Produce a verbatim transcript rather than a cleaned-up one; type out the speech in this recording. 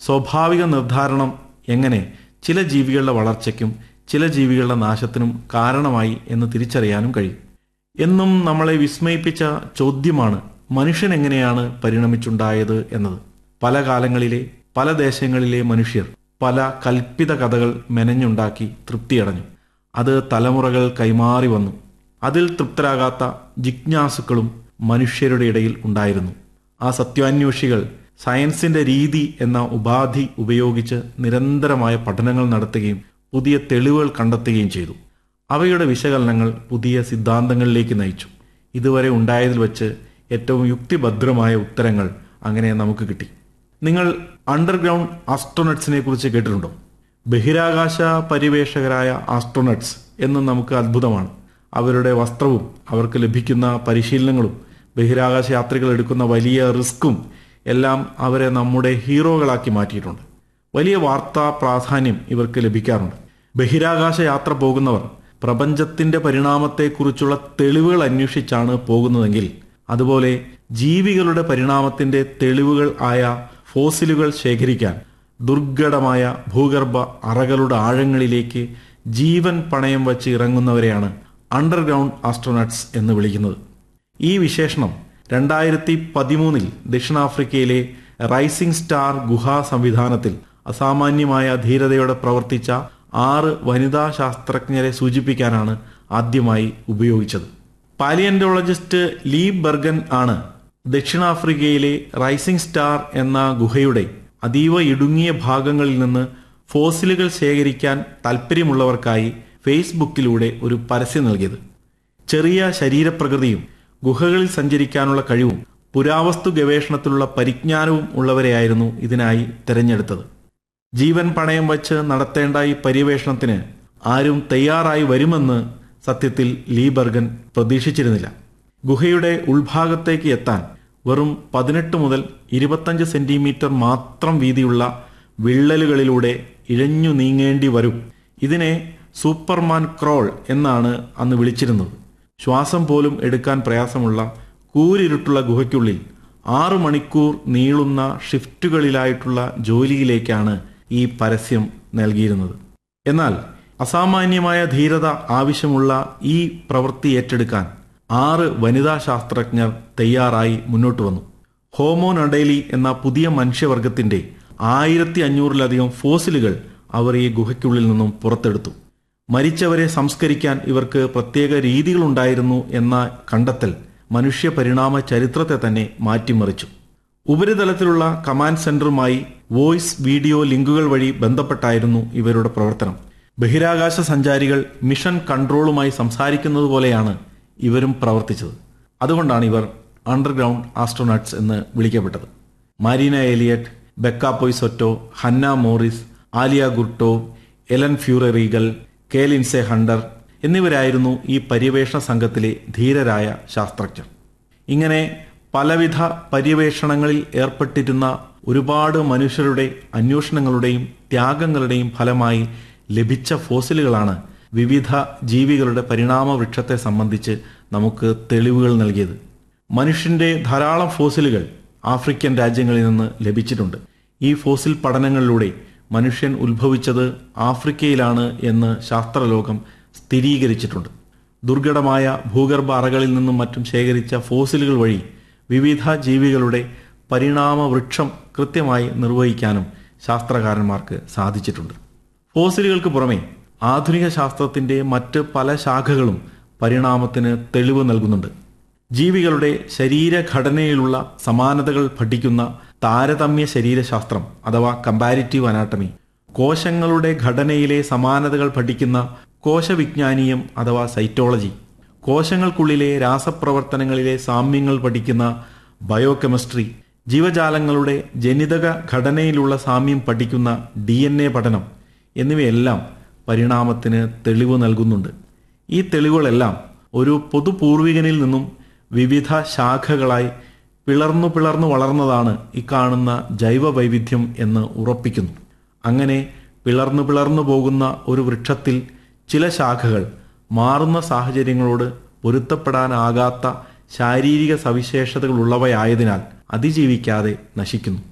സ്വാഭാവിക നിർദ്ധാരണം എങ്ങനെ ചില ജീവികളുടെ വളർച്ചയ്ക്കും ചില ജീവികളുടെ നാശത്തിനും കാരണമായി എന്ന് തിരിച്ചറിയാനും കഴിയും. എന്നും നമ്മളെ വിസ്മയിപ്പിച്ച ചോദ്യമാണ് മനുഷ്യൻ എങ്ങനെയാണ് പരിണമിച്ചുണ്ടായത് എന്നത്. പല കാലങ്ങളിലെ പല ദേശങ്ങളിലെ മനുഷ്യർ പല കൽപ്പിത കഥകൾ മെനഞ്ഞുണ്ടാക്കി തൃപ്തിയടഞ്ഞു. അത് തലമുറകൾ കൈമാറി വന്നു. അതിൽ തൃപ്തരാകാത്ത ജിജ്ഞാസുക്കളും മനുഷ്യരുടെ ഇടയിൽ ഉണ്ടായിരുന്നു. ആ സത്യാന്വേഷികൾ സയൻസിന്റെ രീതി എന്ന ഉപാധി ഉപയോഗിച്ച് നിരന്തരമായ പഠനങ്ങൾ നടത്തുകയും പുതിയ തെളിവുകൾ കണ്ടെത്തുകയും ചെയ്തു. അവയുടെ വിശകലനങ്ങൾ പുതിയ സിദ്ധാന്തങ്ങളിലേക്ക് നയിച്ചു. ഇതുവരെ ഉണ്ടായതിൽ വെച്ച് ഏറ്റവും യുക്തിഭദ്രമായ ഉത്തരങ്ങൾ അങ്ങനെ നമുക്ക് കിട്ടി. നിങ്ങൾ അണ്ടർഗ്രൗണ്ട് ആസ്ട്രോനട്സിനെ കുറിച്ച് കേട്ടിട്ടുണ്ടോ? ബഹിരാകാശ പരിവേഷകരായ ആസ്ട്രോനട്സ് എന്ന് നമുക്ക് അത്ഭുതമാണ്. അവരുടെ വസ്ത്രവും അവർക്ക് ലഭിക്കുന്ന പരിശീലനങ്ങളും ബഹിരാകാശ യാത്രികൾ എടുക്കുന്ന വലിയ റിസ്ക്കും എല്ലാം അവരെ നമ്മുടെ ഹീറോകളാക്കി മാറ്റിയിട്ടുണ്ട്. വലിയ വാർത്താ പ്രാധാന്യം ഇവർക്ക് ലഭിക്കാറുണ്ട്. ബഹിരാകാശ യാത്ര പോകുന്നവർ പ്രപഞ്ചത്തിന്റെ പരിണാമത്തെക്കുറിച്ചുള്ള തെളിവുകൾ അന്വേഷിച്ചാണ് പോകുന്നതെങ്കിൽ, അതുപോലെ ജീവികളുടെ പരിണാമത്തിന്റെ തെളിവുകൾ ആയ ഫോസിലുകൾ ശേഖരിക്കാൻ ദുർഘടമായ ഭൂഗർഭ അറകളുടെ ആഴങ്ങളിലേക്ക് ജീവൻ പണയം വച്ച് ഇറങ്ങുന്നവരെയാണ് അണ്ടർഗ്രൗണ്ട് ആസ്ട്രോനട്സ് എന്ന് വിളിക്കുന്നത്. ഈ വിശേഷണം രണ്ടായിരത്തി പതിമൂന്നിൽ ദക്ഷിണാഫ്രിക്കയിലെ റൈസിംഗ് സ്റ്റാർ ഗുഹാ സംവിധാനത്തിൽ അസാമാന്യമായ ധീരതയോടെ പ്രവർത്തിച്ച ആറ് വനിതാ ശാസ്ത്രജ്ഞരെ സൂചിപ്പിക്കാനാണ് ആദ്യമായി ഉപയോഗിച്ചത്. പാലിയന്റോളജിസ്റ്റ് ലീ ബർഗൻ ആണ് ദക്ഷിണാഫ്രിക്കയിലെ റൈസിംഗ് സ്റ്റാർ എന്ന ഗുഹയുടെ അതീവ ഇടുങ്ങിയ ഭാഗങ്ങളിൽ നിന്ന് ഫോസിലുകൾ ശേഖരിക്കാൻ താൽപ്പര്യമുള്ളവർക്കായി ഫേസ്ബുക്കിലൂടെ ഒരു പരസ്യം നൽകിയത്. ചെറിയ ശരീരപ്രകൃതിയും ഗുഹകളിൽ സഞ്ചരിക്കാനുള്ള കഴിവും പുരാവസ്തു ഗവേഷണത്തിലുള്ള പരിജ്ഞാനവും ഉള്ളവരെയായിരുന്നു ഇതിനായി തിരഞ്ഞെടുത്തത്. ജീവൻ പണയം വച്ച് നടത്തേണ്ട ഈ പര്യവേഷണത്തിന് ആരും തയ്യാറായി വരുമെന്ന് സത്യത്തിൽ ലീ ബർഗൻ പ്രതീക്ഷിച്ചിരുന്നില്ല. ഗുഹയുടെ ഉൾഭാഗത്തേക്ക് എത്താൻ വെറും പതിനെട്ട് മുതൽ ഇരുപത്തഞ്ച് സെന്റിമീറ്റർ മാത്രം വീതിയുള്ള വിള്ളലുകളിലൂടെ ഇഴഞ്ഞു നീങ്ങേണ്ടി വരും. ഇതിനെ സൂപ്പർമാൻ ക്രോൾ എന്നാണ് അന്ന് വിളിച്ചിരുന്നത്. ശ്വാസം പോലും എടുക്കാൻ പ്രയാസമുള്ള കൂരിരുട്ടുള്ള ഗുഹയ്ക്കുള്ളിൽ ആറു മണിക്കൂർ നീളുന്ന ഷിഫ്റ്റുകളിലായിട്ടുള്ള ജോലിയിലേക്കാണ് ഈ പരസ്യം നൽകിയിരുന്നത്. എന്നാൽ അസാമാന്യമായ ധീരത ആവശ്യമുള്ള ഈ പ്രവൃത്തി ഏറ്റെടുക്കാൻ ആറ് വനിതാ ശാസ്ത്രജ്ഞർ തയ്യാറായി മുന്നോട്ട് വന്നു. ഹോമോ നഡേലി എന്ന പുതിയ മനുഷ്യവർഗത്തിന്റെ ആയിരത്തി അഞ്ഞൂറിലധികം ഫോസിലുകൾ അവർ ഈ ഗുഹയ്ക്കുള്ളിൽ നിന്നും പുറത്തെടുത്തു. മരിച്ചവരെ സംസ്കരിക്കാൻ ഇവർക്ക് പ്രത്യേക രീതികളുണ്ടായിരുന്നു എന്ന കണ്ടെത്തൽ മനുഷ്യ പരിണാമ ചരിത്രത്തെ തന്നെ മാറ്റിമറിച്ചു. ഉപരിതലത്തിലുള്ള കമാൻഡ് സെന്ററുമായി വോയിസ് വീഡിയോ ലിങ്കുകൾ വഴി ബന്ധപ്പെട്ടായിരുന്നു ഇവരുടെ പ്രവർത്തനം. ബഹിരാകാശ സഞ്ചാരികൾ മിഷൻ കൺട്രോളുമായി സംസാരിക്കുന്നത് പോലെയാണ് ഇവരും പ്രവർത്തിച്ചത്. അതുകൊണ്ടാണ് ഇവർ അണ്ടർഗ്രൗണ്ട് ആസ്ട്രോനട്സ് എന്ന് വിളിക്കപ്പെട്ടത്. മാരീന Eliot, ബെക്ക പൊയ്സൊറ്റോ, Hannah Morris, Alia ഗുർട്ടോ, Ellen ഫ്യൂററീഗൽ, K ലിൻസെ Hunter എന്നിവരായിരുന്നു ഈ പര്യവേഷണ സംഘത്തിലെ ധീരരായ ശാസ്ത്രജ്ഞർ. ഇങ്ങനെ പലവിധ പര്യവേഷണങ്ങളിൽ ഏർപ്പെട്ടിരുന്ന ഒരുപാട് മനുഷ്യരുടെ അന്വേഷണങ്ങളുടെയും ത്യാഗങ്ങളുടെയും ഫലമായി ലഭിച്ച ഫോസിലുകളാണ് വിവിധ ജീവികളുടെ പരിണാമ വൃക്ഷത്തെ സംബന്ധിച്ച് നമുക്ക് തെളിവുകൾ നൽകിയത്. മനുഷ്യന്റെ ധാരാളം ഫോസിലുകൾ ആഫ്രിക്കൻ രാജ്യങ്ങളിൽ നിന്ന് ലഭിച്ചിട്ടുണ്ട്. ഈ ഫോസിൽ പഠനങ്ങളിലൂടെ മനുഷ്യൻ ഉത്ഭവിച്ചത് ആഫ്രിക്കയിലാണ് എന്ന് ശാസ്ത്രലോകം സ്ഥിരീകരിച്ചിട്ടുണ്ട്. ദുർഘടമായ ഭൂഗർഭ അറകളിൽ നിന്നും മറ്റും ശേഖരിച്ച ഫോസിലുകൾ വഴി വിവിധ ജീവികളുടെ പരിണാമ വൃക്ഷം കൃത്യമായി നിർവഹിക്കാനും ശാസ്ത്രകാരന്മാർക്ക് സാധിച്ചിട്ടുണ്ട്. ഫോസിലുകൾക്ക് പുറമെ ആധുനിക ശാസ്ത്രത്തിന്റെ മറ്റ് പല ശാഖകളും പരിണാമത്തിന് തെളിവ് നൽകുന്നുണ്ട്. ജീവികളുടെ ശരീരഘടനയിലുള്ള സമാനതകൾ പഠിക്കുന്ന താരതമ്യ ശരീരശാസ്ത്രം അഥവാ കമ്പാരിറ്റീവ് അനാട്ടമി, കോശങ്ങളുടെ ഘടനയിലെ സമാനതകൾ പഠിക്കുന്ന കോശവിജ്ഞാനീയം അഥവാ സൈറ്റോളജി, കോശങ്ങൾക്കുള്ളിലെ രാസപ്രവർത്തനങ്ങളിലെ സാമ്യങ്ങൾ പഠിക്കുന്ന ബയോകെമിസ്ട്രി, ജീവജാലങ്ങളുടെ ജനിതക ഘടനയിലുള്ള സാമ്യം പഠിക്കുന്ന ഡി എൻ എ പഠനം എന്നിവയെല്ലാം പരിണാമത്തിന് തെളിവ് നൽകുന്നുണ്ട്. ഈ തെളിവുകളെല്ലാം ഒരു പൊതുപൂർവികനിൽ നിന്നും വിവിധ ശാഖകളായി പിളർന്നു പിളർന്നു വളർന്നതാണ് ഈ കാണുന്ന ജൈവ വൈവിധ്യം എന്ന് ഉറപ്പിക്കുന്നു. അങ്ങനെ പിളർന്നു പിളർന്നു പോകുന്ന ഒരു വൃക്ഷത്തിൽ ചില ശാഖകൾ മാറുന്ന സാഹചര്യങ്ങളോട് പൊരുത്തപ്പെടാനാകാത്ത ശാരീരിക സവിശേഷതകളുള്ളവയായതിനാൽ അതിജീവിക്കാതെ നശിക്കുന്നു.